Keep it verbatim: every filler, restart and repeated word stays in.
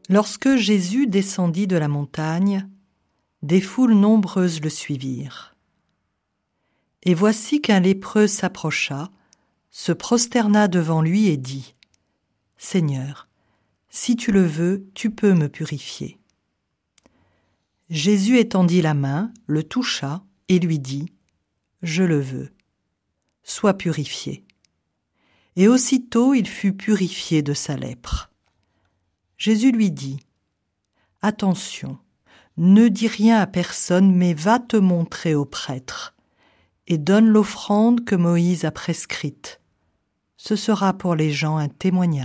Lorsque Jésus descendit de la montagne, des foules nombreuses le suivirent. Et voici qu'un lépreux s'approcha, se prosterna devant lui et dit : « Seigneur, si tu le veux, tu peux me purifier. » Jésus étendit la main, le toucha et lui dit : « Je le veux, sois purifié. » Et aussitôt il fut purifié de sa lèpre. Jésus lui dit : « Attention, ne dis rien à personne, mais va te montrer au prêtre, et donne l'offrande que Moïse a prescrite. Ce sera pour les gens un témoignage. »